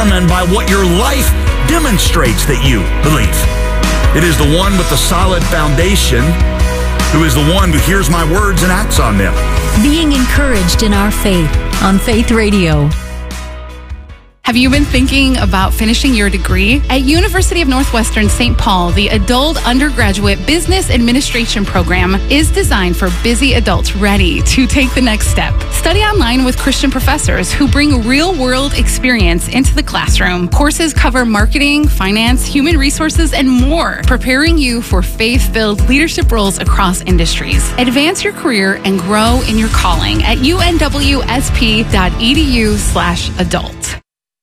determined by what your life demonstrates that you believe. It is the one with the solid foundation who is the one who hears my words and acts on them. Being encouraged in our faith on Faith Radio. Have you been thinking about finishing your degree? At University of Northwestern St. Paul, the Adult Undergraduate Business Administration program is designed for busy adults ready to take the next step. Study online with Christian professors who bring real-world experience into the classroom. Courses cover marketing, finance, human resources, and more, preparing you for faith-filled leadership roles across industries. Advance your career and grow in your calling at unwsp.edu/adult.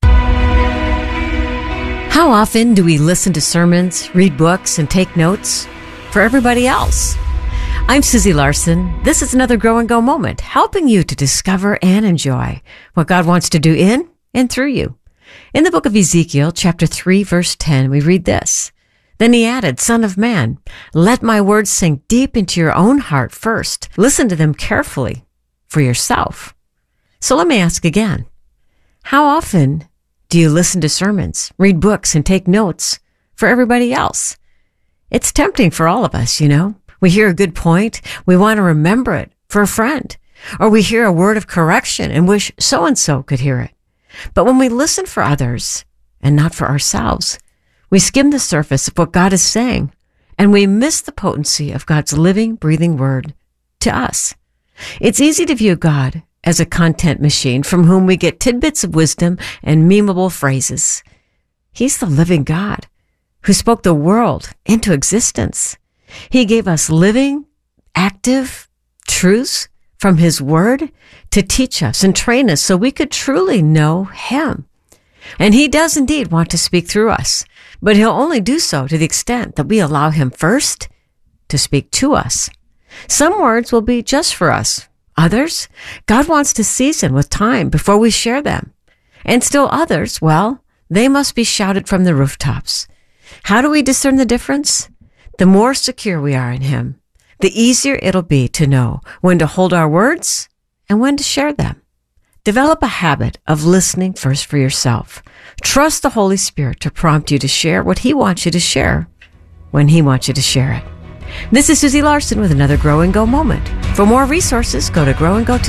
How often do we listen to sermons, read books, and take notes for everybody else? I'm Susie Larson. This is another Grow and Go moment, helping you to discover and enjoy what God wants to do in and through you. In the book of Ezekiel, chapter 3, verse 10, we read this. Then he added, Son of man, let my words sink deep into your own heart first. Listen to them carefully for yourself. So let me ask again, how often do you listen to sermons, read books, and take notes for everybody else? It's tempting for all of us, you know. We hear a good point, we want to remember it for a friend, or we hear a word of correction and wish so-and-so could hear it. But when we listen for others and not for ourselves, we skim the surface of what God is saying, and we miss the potency of God's living, breathing word to us. It's easy to view God as a content machine from whom we get tidbits of wisdom and memeable phrases. He's the living God who spoke the world into existence. He gave us living, active truths from His Word to teach us and train us so we could truly know Him. And He does indeed want to speak through us, but He'll only do so to the extent that we allow Him first to speak to us. Some words will be just for us. Others, God wants to season with time before we share them. And still others, well, they must be shouted from the rooftops. How do we discern the difference? The more secure we are in Him, the easier it'll be to know when to hold our words and when to share them. Develop a habit of listening first for yourself. Trust the Holy Spirit to prompt you to share what He wants you to share when He wants you to share it. This is Susie Larson with another Grow and Go moment. For more resources, go to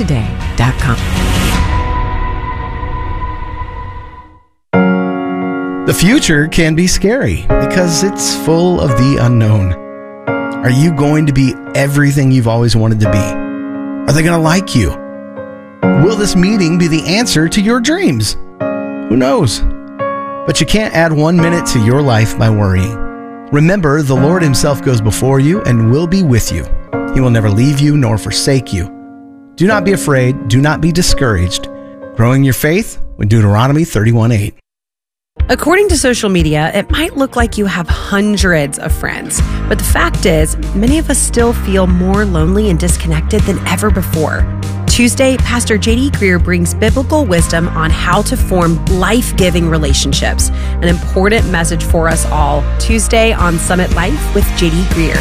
growandgotoday.com. The future can be scary because it's full of the unknown. Are you going to be everything you've always wanted to be? Are they going to like you? Will this meeting be the answer to your dreams? Who knows? But you can't add 1 minute to your life by worrying. Remember, the Lord Himself goes before you and will be with you. He will never leave you nor forsake you. Do not be afraid. Do not be discouraged. Growing your faith with Deuteronomy 31:8. According to social media, it might look like you have hundreds of friends, but the fact is, many of us still feel more lonely and disconnected than ever before. Tuesday, Pastor J.D. Greear brings biblical wisdom on how to form life-giving relationships, an important message for us all. Tuesday on Summit Life with J.D. Greear.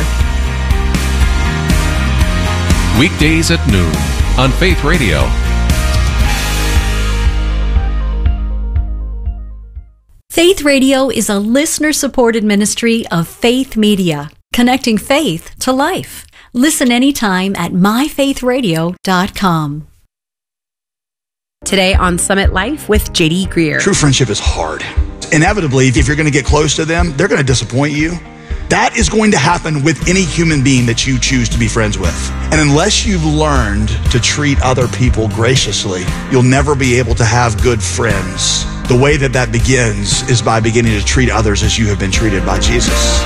Weekdays at noon on Faith Radio. Faith Radio is a listener-supported ministry of Faith Media, connecting faith to life. Listen anytime at myfaithradio.com. Today on Summit Life with J.D. Greear. True friendship is hard. Inevitably, if you're going to get close to them, they're going to disappoint you. That is going to happen with any human being that you choose to be friends with. And unless you've learned to treat other people graciously, you'll never be able to have good friends. The way that begins is by beginning to treat others as you have been treated by Jesus.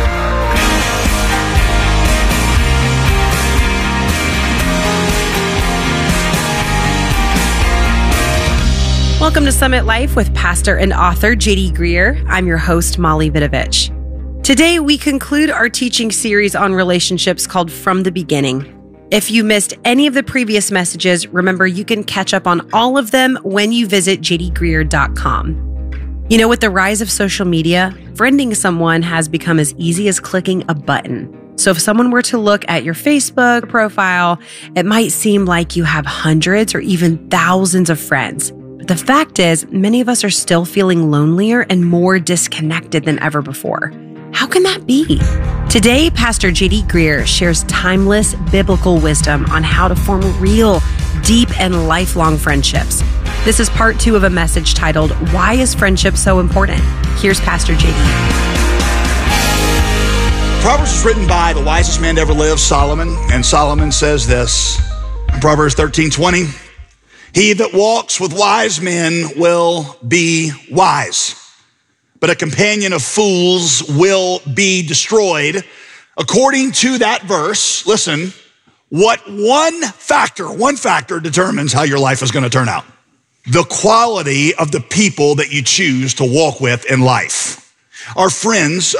Welcome to Summit Life with pastor and author J.D. Greear. I'm your host, Molly Vidovich. Today, we conclude our teaching series on relationships called From the Beginning. If you missed any of the previous messages, remember you can catch up on all of them when you visit jdgreear.com. You know, with the rise of social media, friending someone has become as easy as clicking a button. So if someone were to look at your Facebook profile, it might seem like you have hundreds or even thousands of friends. But the fact is, many of us are still feeling lonelier and more disconnected than ever before. How can that be? Today, Pastor J.D. Greear shares timeless biblical wisdom on how to form real, deep, and lifelong friendships. This is part 2 of a message titled, Why is Friendship So Important? Here's Pastor J.D. Proverbs is written by the wisest man to ever live, Solomon, and Solomon says this in Proverbs 13:20, he that walks with wise men will be wise, but a companion of fools will be destroyed. According to that verse, listen, what one factor determines how your life is going to turn out. The quality of the people that you choose to walk with in life. Our friends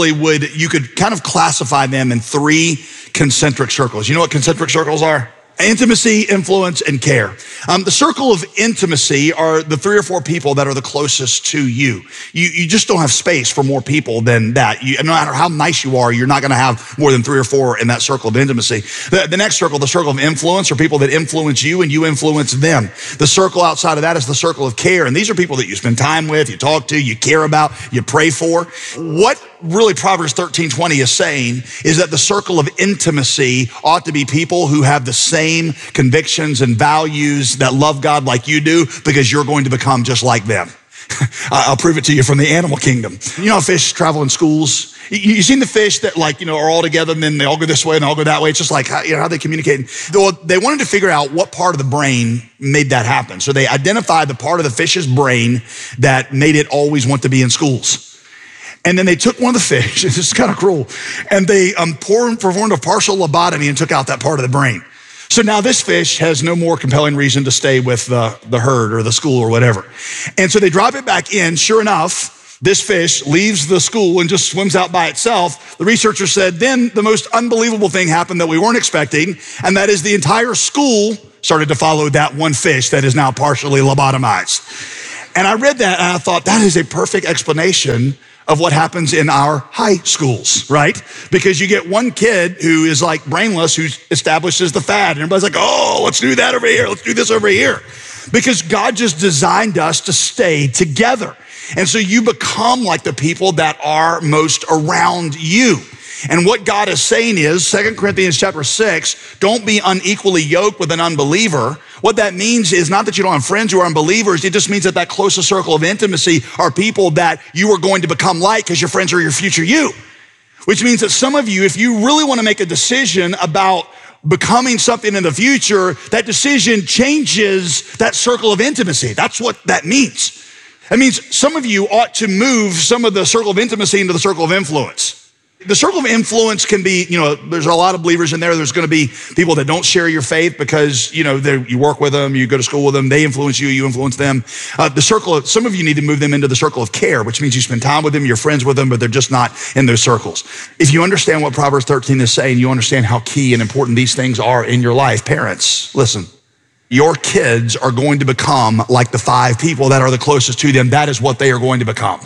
you could kind of classify them in 3 concentric circles. You know what concentric circles are? Intimacy, influence, and care. The circle of intimacy are the 3 or 4 people that are the closest to you. You just don't have space for more people than that. No matter how nice you are, you're not going to have more than 3 or 4 in that circle of intimacy. The next circle, the circle of influence, are people that influence you and you influence them. The circle outside of that is the circle of care. And these are people that you spend time with, you talk to, you care about, you pray for. What really Proverbs 13:20 is saying is that the circle of intimacy ought to be people who have the same convictions and values, that love God like you do, because you're going to become just like them. I'll prove it to you from the animal kingdom. You know how fish travel in schools? You've seen the fish that are all together and then they all go this way and all go that way. It's just like how they communicate. They wanted to figure out what part of the brain made that happen. So they identified the part of the fish's brain that made it always want to be in schools. And then they took one of the fish, this is kind of cruel, and they performed a partial lobotomy and took out that part of the brain. So now this fish has no more compelling reason to stay with the herd or the school or whatever. And so they drop it back in. Sure enough, this fish leaves the school and just swims out by itself. The researcher said, then the most unbelievable thing happened that we weren't expecting, and that is the entire school started to follow that one fish that is now partially lobotomized. And I read that and I thought, that is a perfect explanation of what happens in our high schools, right? Because you get one kid who is like brainless, who establishes the fad, and everybody's like, oh, let's do that over here, let's do this over here. Because God just designed us to stay together. And so you become like the people that are most around you. And what God is saying is, 2 Corinthians chapter 6, don't be unequally yoked with an unbeliever. What that means is not that you don't have friends who are unbelievers. It just means that closest circle of intimacy are people that you are going to become like, because your friends are your future you. Which means that some of you, if you really want to make a decision about becoming something in the future, that decision changes that circle of intimacy. That's what that means. That means some of you ought to move some of the circle of intimacy into the circle of influence. The circle of influence can be, there's a lot of believers in there. There's going to be people that don't share your faith because, you work with them, you go to school with them, they influence you, you influence them. Some of you need to move them into the circle of care, which means you spend time with them, you're friends with them, but they're just not in those circles. If you understand what Proverbs 13 is saying, you understand how key and important these things are in your life. Parents, listen, your kids are going to become like the 5 people that are the closest to them. That is what they are going to become.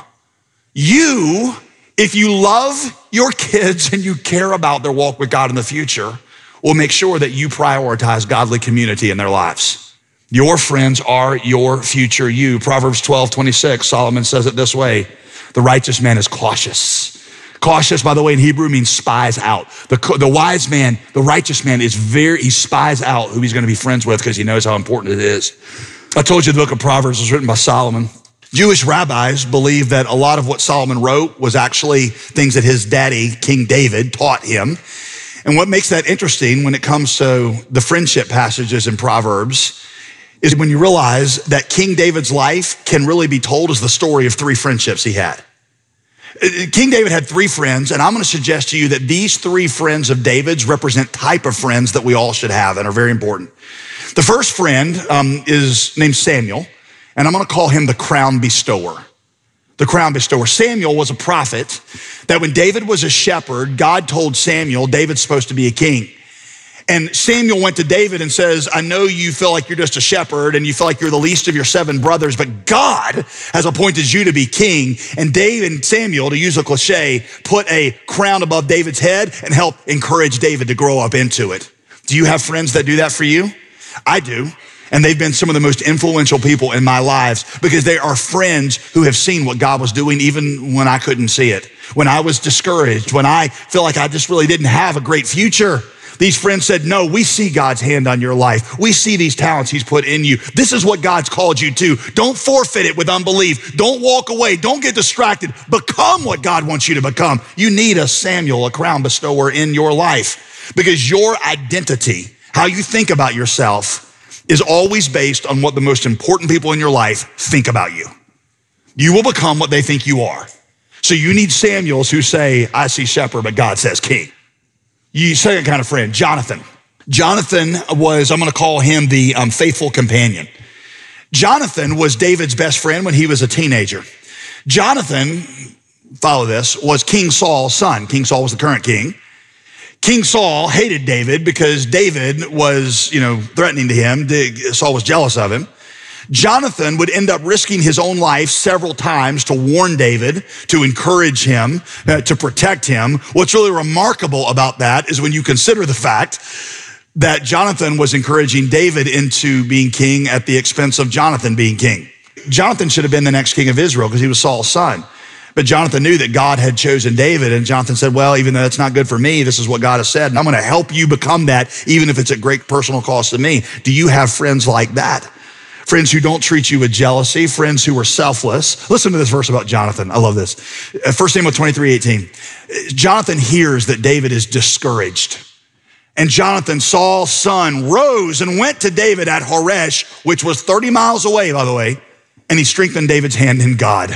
If you love your kids and you care about their walk with God in the future, will make sure that you prioritize godly community in their lives. Your friends are your future you. Proverbs 12:26, Solomon says it this way, the righteous man is cautious. Cautious, by the way, in Hebrew means spies out. The wise man, the righteous man he spies out who he's going to be friends with because he knows how important it is. I told you the book of Proverbs was written by Solomon. Jewish rabbis believe that a lot of what Solomon wrote was actually things that his daddy, King David, taught him. And what makes that interesting when it comes to the friendship passages in Proverbs is when you realize that King David's life can really be told as the story of 3 friendships he had. King David had 3 friends, and I'm going to suggest to you that these 3 friends of David's represent type of friends that we all should have and are very important. The first friend is named Samuel. And I'm going to call him the crown bestower. The crown bestower. Samuel was a prophet that when David was a shepherd, God told Samuel, David's supposed to be a king. And Samuel went to David and says, I know you feel like you're just a shepherd and you feel like you're the least of your 7 brothers, but God has appointed you to be king. And David and Samuel, to use a cliche, put a crown above David's head and helped encourage David to grow up into it. Do you have friends that do that for you? I do. And they've been some of the most influential people in my lives because they are friends who have seen what God was doing even when I couldn't see it. When I was discouraged, when I feel like I just really didn't have a great future. These friends said, no, we see God's hand on your life. We see these talents he's put in you. This is what God's called you to. Don't forfeit it with unbelief. Don't walk away. Don't get distracted. Become what God wants you to become. You need a Samuel, a crown bestower in your life because your identity, how you think about yourself, is always based on what the most important people in your life think about you. You will become what they think you are. So you need Samuels who say, I see shepherd, but God says king. You second kind of friend, Jonathan. Jonathan was, I'm going to call him the faithful companion. Jonathan was David's best friend when he was a teenager. Jonathan, follow this, was King Saul's son. King Saul was the current king. King Saul hated David because David was, threatening to him. Saul was jealous of him. Jonathan would end up risking his own life several times to warn David, to encourage him, to protect him. What's really remarkable about that is when you consider the fact that Jonathan was encouraging David into being king at the expense of Jonathan being king. Jonathan should have been the next king of Israel because he was Saul's son. But Jonathan knew that God had chosen David, and Jonathan said, well, even though that's not good for me, this is what God has said, and I'm going to help you become that, even if it's at great personal cost to me. Do you have friends like that? Friends who don't treat you with jealousy, friends who are selfless. Listen to this verse about Jonathan. I love this. 1 Samuel 23:18. Jonathan hears that David is discouraged. And Jonathan, Saul's son, rose and went to David at Horesh, which was 30 miles away, by the way, and he strengthened David's hand in God.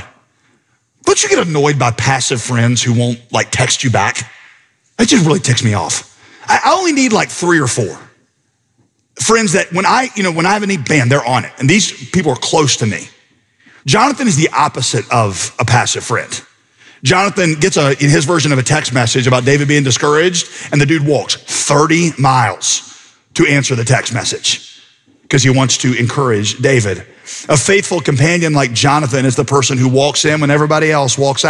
Don't you get annoyed by passive friends who won't text you back? That just really ticks me off. I only need 3 or 4. Friends that when I have any band, they're on it. And these people are close to me. Jonathan is the opposite of a passive friend. Jonathan gets in his version of a text message about David being discouraged, and the dude walks 30 miles to answer the text message because he wants to encourage David. A faithful companion like Jonathan is the person who walks in when everybody else walks out.